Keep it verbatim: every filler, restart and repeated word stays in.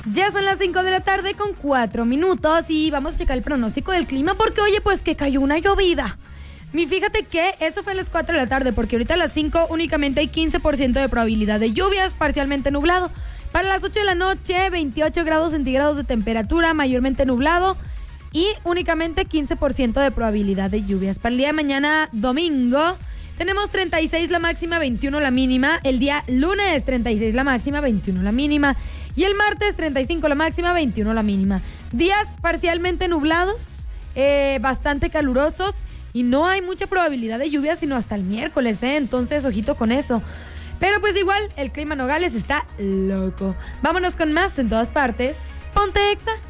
Ya son las cinco de la tarde con cuatro minutos y vamos a checar el pronóstico del clima porque, oye, pues que cayó una llovida. Y fíjate que eso fue a las cuatro de la tarde porque ahorita a las cinco únicamente hay quince por ciento de probabilidad de lluvias, parcialmente nublado. Para las ocho de la noche, veintiocho grados centígrados de temperatura, mayormente nublado y únicamente quince por ciento de probabilidad de lluvias. Para el día de mañana, domingo, tenemos treinta y seis la máxima, veintiuno la mínima. El día lunes, treinta y seis la máxima, veintiuno la mínima. Y el martes, treinta y cinco la máxima, veintiuno la mínima. Días parcialmente nublados, eh, bastante calurosos y no hay mucha probabilidad de lluvia sino hasta el miércoles, ¿eh? Entonces, ojito con eso. Pero pues igual, el clima Nogales está loco. Vámonos con más en todas partes. Ponte Exa.